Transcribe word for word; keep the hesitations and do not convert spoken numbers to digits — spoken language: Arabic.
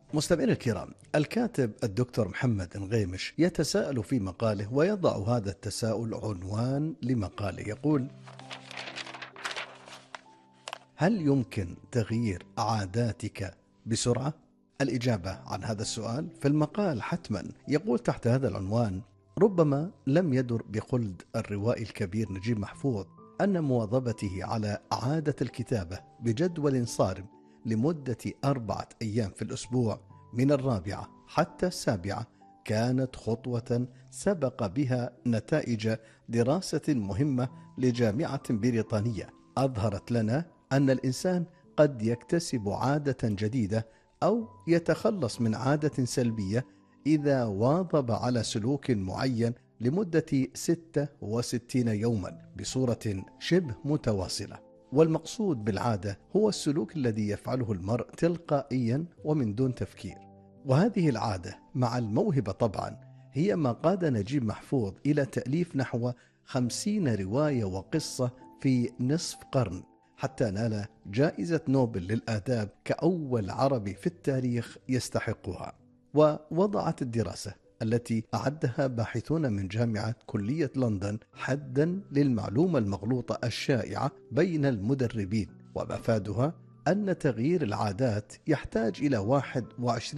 مستمعينا الكرام، الكاتب الدكتور محمد نغيمش يتساءل في مقاله ويضع هذا التساؤل عنوان لمقاله. يقول: هل يمكن تغيير عاداتك بسرعة؟ الإجابة عن هذا السؤال في المقال حتما. يقول تحت هذا العنوان: ربما لم يدر بخلد الروائي الكبير نجيب محفوظ أن مواظبته على عادة الكتابة بجدول صارم لمدة أربعة أيام في الأسبوع من الرابعة حتى السابعة كانت خطوة سبق بها نتائج دراسة مهمة لجامعة بريطانية أظهرت لنا أن الإنسان قد يكتسب عادة جديدة أو يتخلص من عادة سلبية إذا واظب على سلوك معين لمدة ستة وستين يوما بصورة شبه متواصلة. والمقصود بالعادة هو السلوك الذي يفعله المرء تلقائيا ومن دون تفكير. وهذه العادة مع الموهبة طبعا هي ما قاد نجيب محفوظ إلى تأليف نحو خمسين رواية وقصة في نصف قرن، حتى نال جائزة نوبل للآداب كأول عربي في التاريخ يستحقها. ووضعت الدراسة التي أعدها باحثون من جامعة كلية لندن حدا للمعلومة المغلوطة الشائعة بين المدربين، ومفادها أن تغيير العادات يحتاج إلى واحد وعشرين